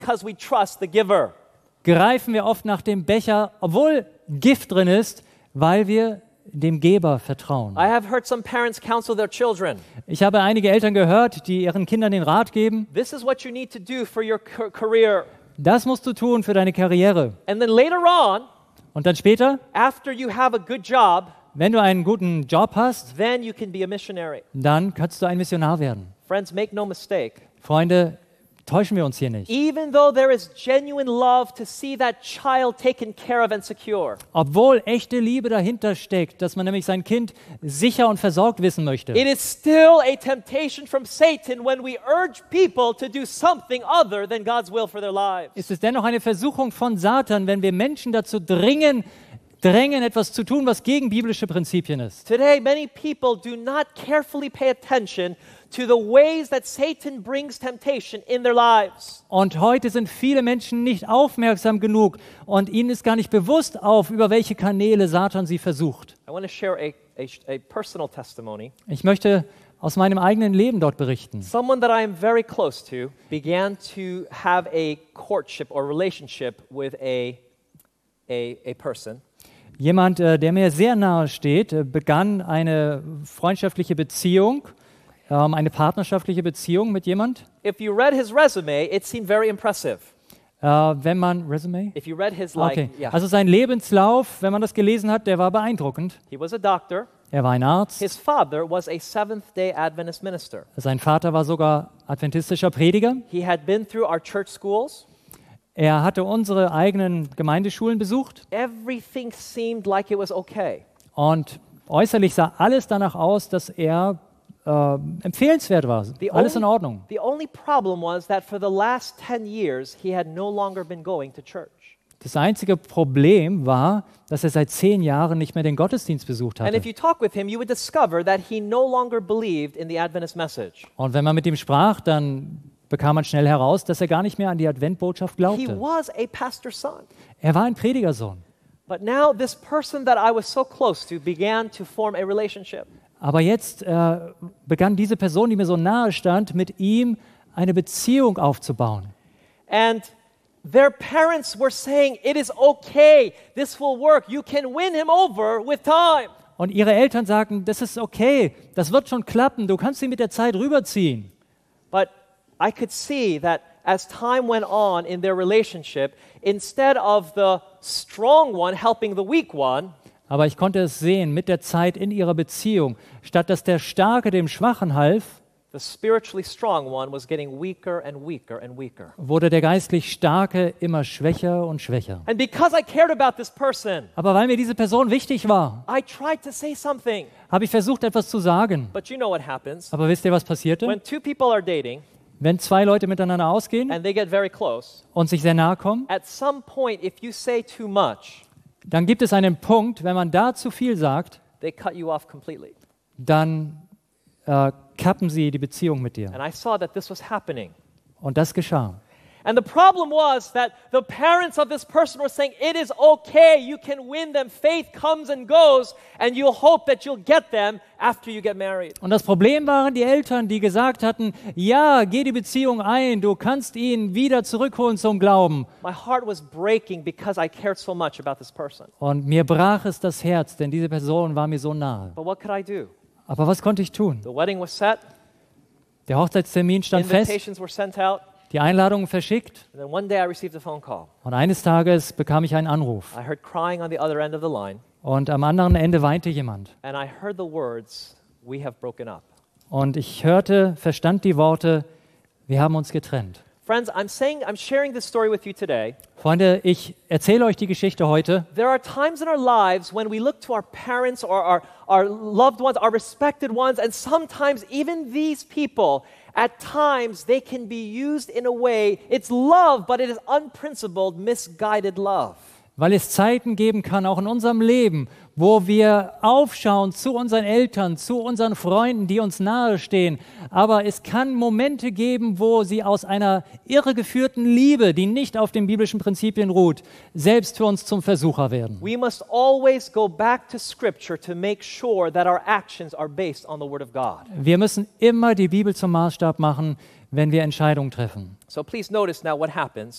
because we trust the giver. Greifen wir oft nach dem Becher, obwohl Gift drin ist, weil wir dem Geber vertrauen. I have heard some parents counsel their children. Ich habe einige Eltern gehört, die ihren Kindern den Rat geben, This is what you need to do for your career. das musst du tun für deine Karriere. And then later on, Und dann später, after you have a good job, wenn du einen guten Job hast, then you can be a missionary. dann kannst du ein Missionar werden. Friends, make no mistake. Freunde, täuschen wir uns hier nicht. Even though there is genuine love to see that child taken care of and secure, Obwohl echte Liebe dahinter steckt, dass man nämlich sein Kind sicher und versorgt wissen möchte, it is still a temptation from Satan when we urge people to do something other than God's will for their lives. ist es dennoch eine Versuchung von Satan, wenn wir Menschen dazu drängen, etwas zu tun, was gegen biblische Prinzipien ist. Today, many people do not carefully pay attention to the ways that Satan brings temptation in their lives. Und heute sind viele Menschen nicht aufmerksam genug und ihnen ist gar nicht bewusst über welche Kanäle Satan sie versucht. I want to share a personal testimony. Ich möchte aus meinem eigenen Leben dort berichten. Someone that I am very close to began to have a courtship or relationship with a person. Jemand, der mir sehr nahe steht, begann eine freundschaftliche Beziehung, eine partnerschaftliche Beziehung mit jemand. If you read his resume, it seemed very impressive. Wenn man Resume? If you read his Okay. Also sein Lebenslauf, wenn man das gelesen hat, der war beeindruckend. he was a doctor. Er war ein Arzt. His father was a Seventh-day Adventist minister. Sein Vater war sogar adventistischer Prediger. He had been through our church schools. Er hatte unsere eigenen Gemeindeschulen besucht Everything seemed like it was okay. und äußerlich sah alles danach aus, dass er empfehlenswert war. Alles in Ordnung. The only problem was that for the last 10 years, he had no longer been going to church. Das einzige Problem war, dass er seit 10 Jahren nicht mehr den Gottesdienst besucht And if hatte. you talk with him, you would discover that he no longer believed in the Adventist message. Und wenn man mit ihm sprach, dann bekam man schnell heraus, dass er gar nicht mehr an die Adventbotschaft He glaubte. was a pastor's son. Er war ein Predigersohn. But now this person that I was so close to began to form a relationship. Aber jetzt begann diese Person, die mir so nahe stand, mit ihm eine Beziehung aufzubauen. And their parents were saying, it is okay, this will work, you can win him over with time. Und ihre Eltern sagten, das ist okay, das wird schon klappen, du kannst ihn mit der Zeit rüberziehen. But I could see that as time went on in their relationship, instead of the strong one helping the weak one, Aber ich konnte es sehen, mit der Zeit in ihrer Beziehung, statt dass der Starke dem Schwachen half, the spiritually strong one was getting weaker and weaker and weaker. wurde der geistlich Starke immer schwächer und schwächer. And because I cared about this person, Aber weil mir diese Person wichtig war, I tried to say something. habe ich versucht, etwas zu sagen. But you know what happens? Aber wisst ihr, was passierte? When two people are dating Wenn 2 Leute miteinander ausgehen and they get very close, und sich sehr nahe kommen, at some point, if you say too much, dann gibt es einen Punkt, wenn man da zu viel sagt, they cut you off completely. dann kappen sie die Beziehung mit dir. And I saw that this was happening. Und das geschah. And the problem was that the parents of this person were saying, it is okay, you can win them. Faith comes and goes, and you'll hope that you'll get them after you get married. Und das Problem waren die Eltern, die gesagt hatten, ja, geh die Beziehung ein, du kannst ihn wieder zurückholen zum Glauben. My heart was breaking because I cared so much about this person. Und mir brach es das Herz, denn diese Person war mir so nahe. But what could I do? Aber was konnte ich tun? The wedding was set, Der Hochzeitstermin stand fest, invitations were sent out, die Einladungen verschickt and then one day I received a phone call. und eines Tages bekam ich einen Anruf. I heard crying on the other end of the line, Und am anderen Ende weinte jemand. and I heard the words, we have broken up. Und ich verstand die Worte, wir haben uns getrennt. Friends, I'm sharing this story with you today. Freunde, ich erzähle euch die Geschichte heute. There are times in our lives when we look to our parents or our loved ones, our respected ones, and sometimes even these people, at times they can be used in a way, it's love, but it is unprincipled, misguided love. weil es Zeiten geben kann, auch in unserem Leben, wo wir aufschauen zu unseren Eltern, zu unseren Freunden, die uns nahestehen. Aber es kann Momente geben, wo sie aus einer irregeführten Liebe, die nicht auf den biblischen Prinzipien ruht, selbst für uns zum Versucher werden. We must always go back to Scripture to make sure that our actions are based on the Word of God. Wir müssen immer die Bibel zum Maßstab machen, wenn wir Entscheidungen treffen. So please notice now what happens.